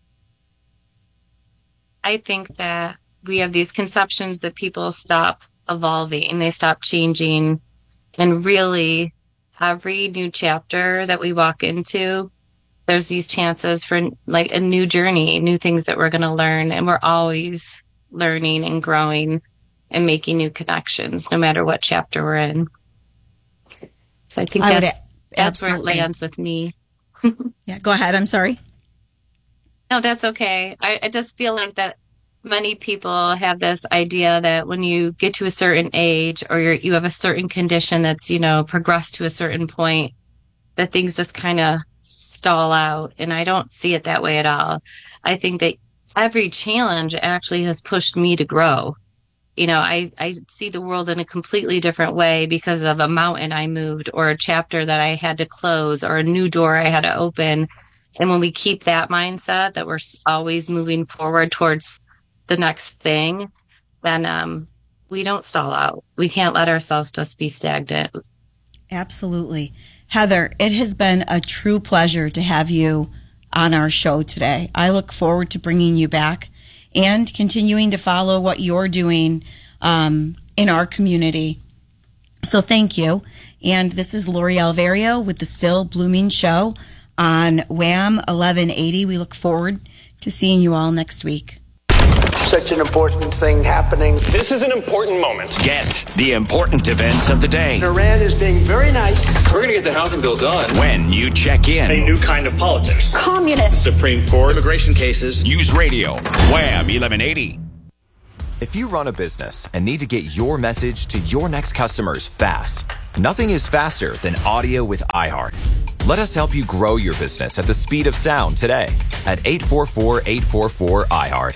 I think that we have these conceptions that people stop evolving, they stop changing, and really every new chapter that we walk into, there's these chances for like a new journey, new things that we're going to learn, and we're always learning and growing and making new connections, no matter what chapter we're in. So I think I that's, would, that's where it absolutely. lands with me. Yeah, go ahead. I'm sorry. No, that's okay. I, I just feel like that many people have this idea that when you get to a certain age or you're, you have a certain condition that's, you know, progressed to a certain point, that things just kind of stall out. And I don't see it that way at all. I think that every challenge actually has pushed me to grow. You know, I, I see the world in a completely different way because of a mountain I moved or a chapter that I had to close or a new door I had to open. And when we keep that mindset that we're always moving forward towards the next thing, then um, we don't stall out. We can't let ourselves just be stagnant. Absolutely. Heather, it has been a true pleasure to have you on our show today. I look forward to bringing you back and continuing to follow what you're doing um, in our community. So thank you. And this is Lori Alvario with the Still Blooming Show on Wham eleven eighty. We look forward to seeing you all next week. such an important thing happening. This is an important moment. Get the important events of the day. Iran is being very nice. We're going to get the housing bill done when you check in. A new kind of politics. Communist. Supreme Court. Immigration cases. News Radio. Wham eleven eighty. If you run a business and need to get your message to your next customers fast, nothing is faster than audio with iHeart. Let us help you grow your business at the speed of sound today at eight four four, eight four four, iHeart.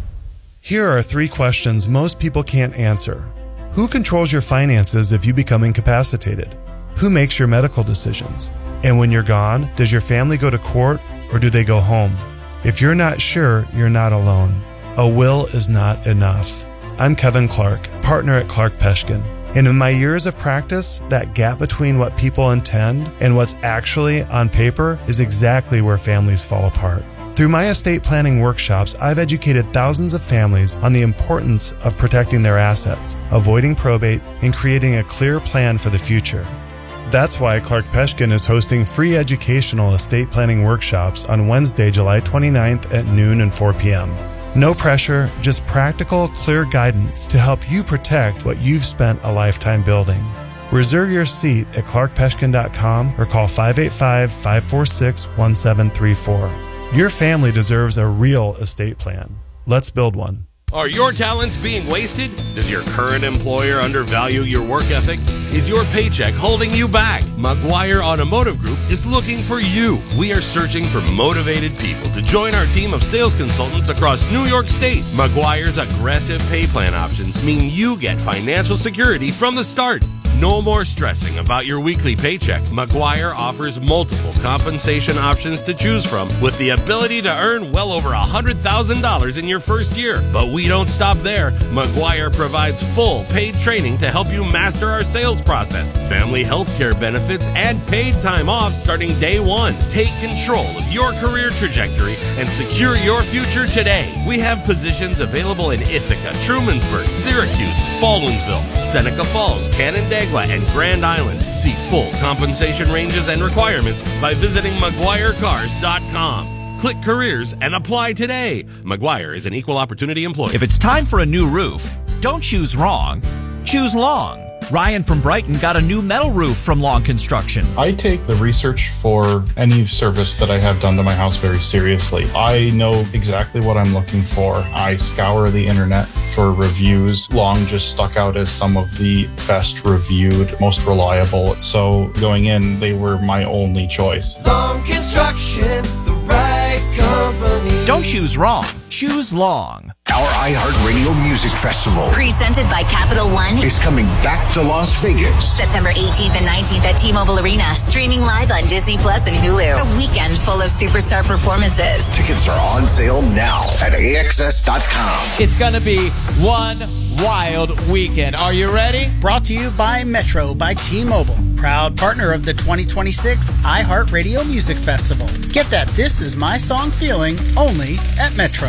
Here are three questions most people can't answer. Who controls your finances if you become incapacitated? Who makes your medical decisions? And when you're gone, does your family go to court or do they go home? If you're not sure, you're not alone. A will is not enough. I'm Kevin Clark, partner at Clark Peshkin. And in my years of practice, that gap between what people intend and what's actually on paper is exactly where families fall apart. Through my estate planning workshops, I've educated thousands of families on the importance of protecting their assets, avoiding probate, and creating a clear plan for the future. That's why Clark Peshkin is hosting free educational estate planning workshops on Wednesday, July twenty-ninth at noon and four p.m. No pressure, just practical, clear guidance to help you protect what you've spent a lifetime building. Reserve your seat at clark peshkin dot com or call five eight five, five four six, one seven three four. Your family deserves a real estate plan. Let's build one. Are your talents being wasted? Does your current employer undervalue your work ethic? Is your paycheck holding you back? Maguire Automotive Group is looking for you. We are searching for motivated people to join our team of sales consultants across New York State. Maguire's aggressive pay plan options mean you get financial security from the start. No more stressing about your weekly paycheck. Maguire offers multiple compensation options to choose from with the ability to earn well over one hundred thousand dollars in your first year. But we don't stop there. Maguire provides full paid training to help you master our sales process, family health care benefits, and paid time off starting day one. Take control of your career trajectory and secure your future today. We have positions available in Ithaca, Trumansburg, Syracuse, Baldwinsville, Seneca Falls, Canandaigua, and Grand Island. See full compensation ranges and requirements by visiting maguire cars dot com. Click careers and apply today. Maguire is an equal opportunity employer. If it's time for a new roof, don't choose wrong. Choose Long. Ryan from Brighton got a new metal roof from Long Construction. I take the research for any service that I have done to my house very seriously. I know exactly what I'm looking for. I scour the internet for reviews. Long just stuck out as some of the best reviewed, most reliable. So going in, they were my only choice. Long Construction, the right company. Don't choose wrong. Choose Long. Our iHeartRadio Music Festival, presented by Capital One, is coming back to Las Vegas. September eighteenth and nineteenth at T-Mobile Arena. Streaming live on Disney Plus and Hulu. A weekend full of superstar performances. Tickets are on sale now at A X S dot com. It's going to be one wild weekend. Are you ready? Brought to you by Metro by T-Mobile, proud partner of the twenty twenty-six iHeartRadio Music Festival. Get that This Is My Song feeling only at Metro.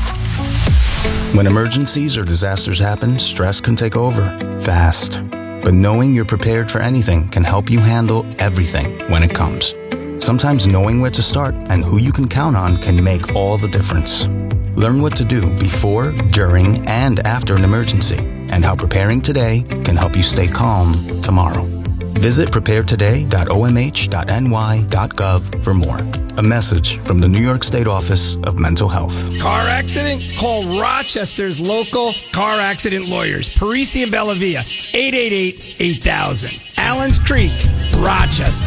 When emergencies or disasters happen, stress can take over fast. But knowing you're prepared for anything can help you handle everything when it comes. Sometimes knowing where to start and who you can count on can make all the difference. Learn what to do before, during, and after an emergency, and how preparing today can help you stay calm tomorrow. Visit prepare today dot o m h dot n y dot gov for more. A message from the New York State Office of Mental Health. Car accident? Call Rochester's local car accident lawyers. Parisi and Bellavia, eight eight eight, eight thousand. Allens Creek, Rochester.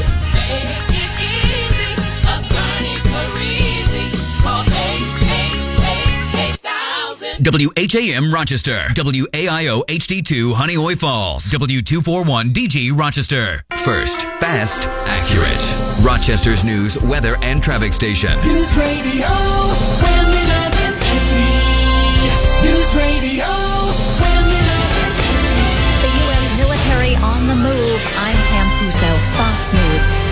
W H A M Rochester, W A I O H D two Honeoye Falls, W two forty-one D G Rochester. First, fast, accurate. Rochester's news, weather, and traffic station. News Radio, Wham eleven eighty. News Radio, Wham eleven eighty. The U S military on the move. I'm Pam Puso, Fox News. A U S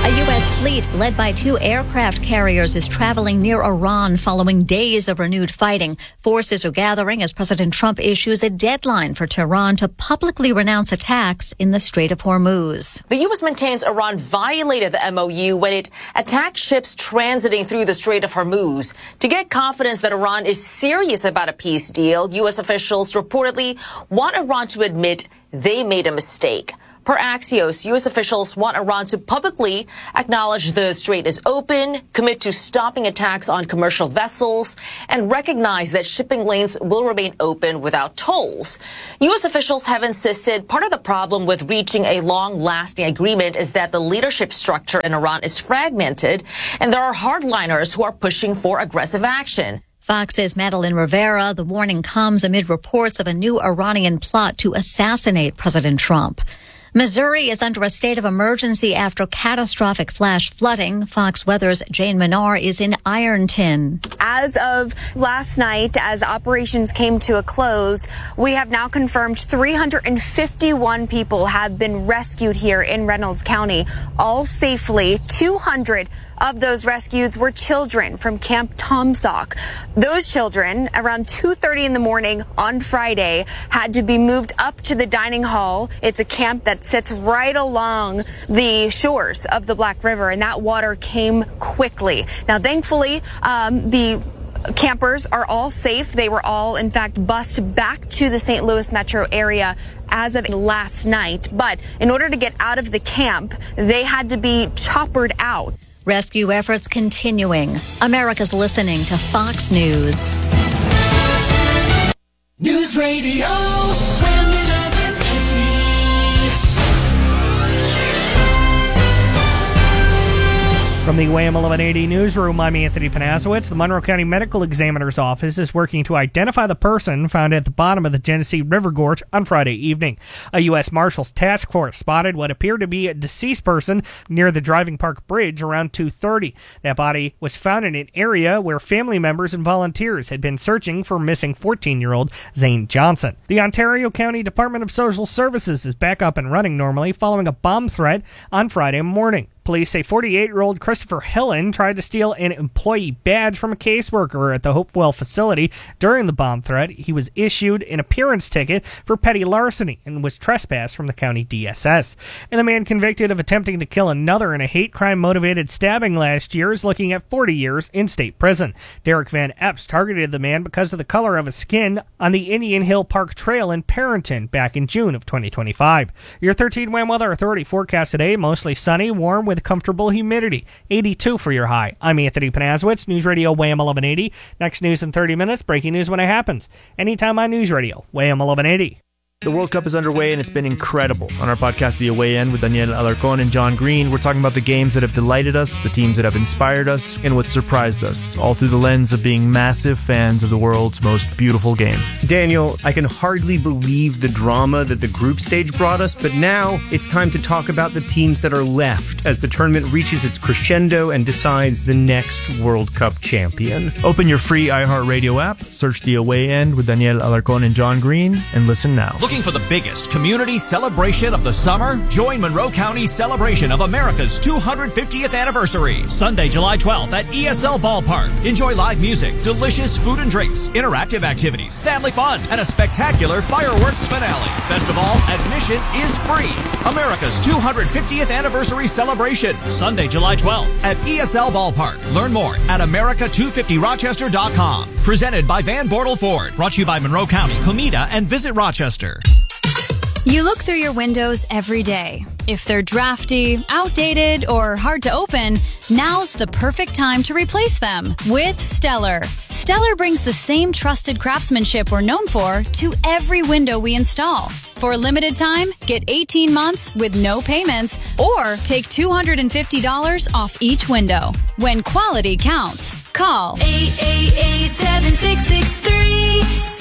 U S fleet, led by two aircraft carriers, is traveling near Iran following days of renewed fighting. Forces are gathering as President Trump issues a deadline for Tehran to publicly renounce attacks in the Strait of Hormuz. The U S maintains Iran violated the M O U when it attacked ships transiting through the Strait of Hormuz. To get confidence that Iran is serious about a peace deal, U S officials reportedly want Iran to admit they made a mistake. Per Axios, U S officials want Iran to publicly acknowledge the strait is open, commit to stopping attacks on commercial vessels, and recognize that shipping lanes will remain open without tolls. U S officials have insisted part of the problem with reaching a long-lasting agreement is that the leadership structure in Iran is fragmented, and there are hardliners who are pushing for aggressive action. Fox's Madeline Rivera. The warning comes amid reports of a new Iranian plot to assassinate President Trump. Missouri is under a state of emergency after catastrophic flash flooding. Fox Weather's Jane Menard is in Ironton. As of last night, as operations came to a close, we have now confirmed three hundred fifty-one people have been rescued here in Reynolds County, all safely. two hundred of those rescues were children from Camp Tomsock. Those children, around two thirty in the morning on Friday, had to be moved up to the dining hall. It's a camp that sits right along the shores of the Black River, and that water came quickly. Now, thankfully, um, the campers are all safe. They were all, in fact, bused back to the Saint Louis metro area as of last night. But in order to get out of the camp, they had to be choppered out. Rescue efforts continuing. America's listening to Fox News. News Radio, Wham eleven eighty. From the Wham eleven eighty newsroom, I'm Anthony Panasowitz. The Monroe County Medical Examiner's Office is working to identify the person found at the bottom of the Genesee River Gorge on Friday evening. A U S Marshals task force spotted what appeared to be a deceased person near the Driving Park Bridge around two thirty. That body was found in an area where family members and volunteers had been searching for missing fourteen-year-old Zane Johnson. The Ontario County Department of Social Services is back up and running normally following a bomb threat on Friday morning. Police say forty-eight-year-old Christopher Hillen tried to steal an employee badge from a caseworker at the Hopewell facility. During the bomb threat, he was issued an appearance ticket for petty larceny and was trespassed from the county D S S. And the man convicted of attempting to kill another in a hate crime-motivated stabbing last year is looking at forty years in state prison. Derek Van Epps targeted the man because of the color of his skin on the Indian Hill Park Trail in Parenton back in June of twenty twenty-five. Your thirteen Wham Weather Authority forecast today, mostly sunny, warm with comfortable humidity. eighty-two for your high. I'm Anthony Panasowitz, News Radio Wham eleven eighty. Next news in thirty minutes, breaking news when it happens. Anytime on News Radio, Wham eleven eighty. The World Cup is underway and it's been incredible. On our podcast, The Away End, with Daniel Alarcon and John Green, we're talking about the games that have delighted us, the teams that have inspired us, and what surprised us, all through the lens of being massive fans of the world's most beautiful game. Daniel, I can hardly believe the drama that the group stage brought us, but now it's time to talk about the teams that are left as the tournament reaches its crescendo and decides the next World Cup champion. Open your free iHeartRadio app, search The Away End with Daniel Alarcon and John Green, and listen now. Looking for the biggest community celebration of the summer? Join Monroe County's celebration of America's two hundred fiftieth anniversary, Sunday, July twelfth at E S L Ballpark. Enjoy live music, delicious food and drinks, interactive activities, family fun, and a spectacular fireworks finale. Best of all, admission is free. America's two hundred fiftieth anniversary celebration, Sunday, July twelfth at E S L Ballpark. Learn more at America two fifty Rochester dot com. Presented by Van Bortle Ford. Brought to you by Monroe County, Comida, and Visit Rochester. You look through your windows every day. If they're drafty, outdated, or hard to open, now's the perfect time to replace them with Stellar. Stellar brings the same trusted craftsmanship we're known for to every window we install. For a limited time, get eighteen months with no payments or take two hundred fifty dollars off each window. When quality counts, call eight eight eight, seven six six three,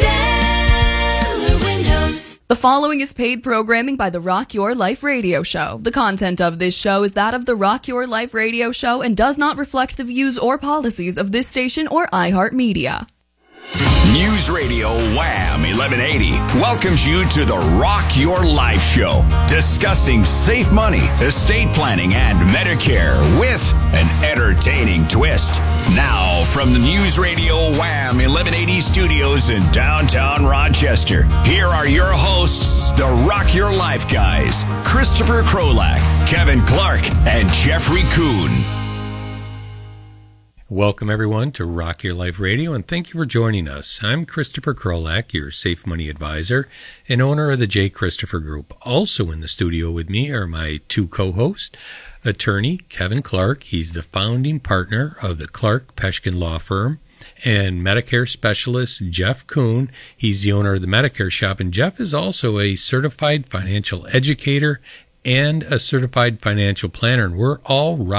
Stellar Windows. The following is paid programming by the Rock Your Life Radio Show. The content of this show is that of the Rock Your Life Radio Show and does not reflect the views or policies of this station or iHeartMedia. News Radio Wham eleven eighty welcomes you to the Rock Your Life Show, discussing safe money, estate planning, and Medicare with an entertaining twist. Now, from the News Radio Wham eleven eighty studios in downtown Rochester, here are your hosts, the Rock Your Life guys, Christopher Krolak, Kevin Clark, and Jeffrey Kuhn. Welcome, everyone, to Rock Your Life Radio, and thank you for joining us. I'm Christopher Krolak, your safe money advisor and owner of the J. Christopher Group. Also in the studio with me are my two co-hosts, attorney Kevin Clark. He's the founding partner of the Clark Peshkin Law Firm, and Medicare specialist Jeff Kuhn. He's the owner of the Medicare Shop, and Jeff is also a certified financial educator and a certified financial planner, and we're all